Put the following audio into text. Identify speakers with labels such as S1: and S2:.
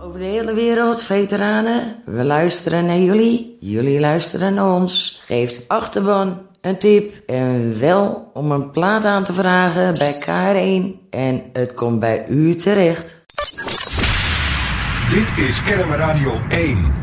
S1: Over de hele wereld, veteranen. We luisteren naar jullie. Jullie luisteren naar ons. Geeft achterban een tip. En wel om een plaat aan te vragen bij K1. En het komt bij u terecht.
S2: Dit is Kennemer Radio 1.